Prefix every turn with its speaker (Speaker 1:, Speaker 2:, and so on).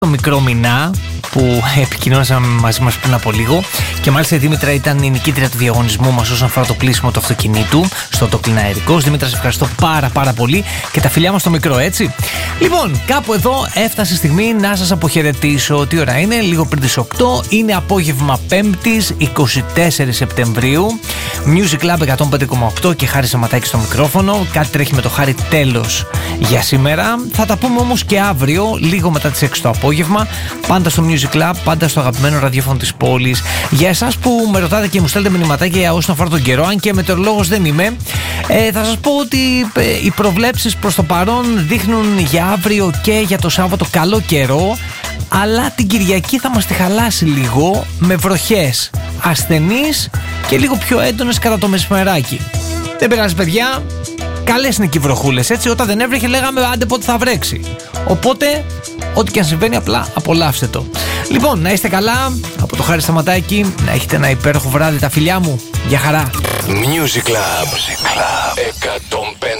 Speaker 1: το μικρό Μινά που επικοινώνησαμε μαζί μας πριν από λίγο. Και μάλιστα η Δήμητρα ήταν η νικήτρια του διαγωνισμού μας όσον αφορά το κλείσιμο του αυτοκινήτου στο το Κλιναερικός. Δήμητρα, σε ευχαριστώ πάρα πολύ και τα φιλιά μας στο μικρό, έτσι. Λοιπόν, κάπου εδώ έφτασε η στιγμή να σας αποχαιρετήσω. Τι ώρα είναι? Λίγο πριν τις 8. Είναι απόγευμα 5ης 24 Σεπτεμβρίου. Music Club 105,8 και Χάρη Σαματάκη στο μικρόφωνο. Κάτι τρέχει με το Χάρη τέλος για σήμερα. Θα τα πούμε όμως και αύριο, λίγο μετά τις 6 το απόγευμα. Πάντα στο Music Club, πάντα στο αγαπημένο ραδιόφωνο της πόλης. Για εσάς που με ρωτάτε και μου στέλνετε μηνυματάκια όσον αφορά τον καιρό, αν και μετεωρολόγος δεν είμαι, θα σας πω ότι οι προβλέψεις προς το παρόν δείχνουν για αύριο και για το Σάββατο καλό καιρό, αλλά την Κυριακή θα μας τη χαλάσει λίγο με βροχές ασθενείς και λίγο πιο έντονες κατά το μεσημεράκι. Δεν πειράζει, παιδιά. Καλές είναι και οι βροχούλες, έτσι. Όταν δεν έβρεχε λέγαμε άντε πότε θα βρέξει. Οπότε, ό,τι και αν συμβαίνει, απλά απολαύστε το. Λοιπόν, να είστε καλά. Από το Χάρη Σταματάκη, να έχετε ένα υπέροχο βράδυ, τα φιλιά μου. Γεια χαρά.
Speaker 2: Music Club 105.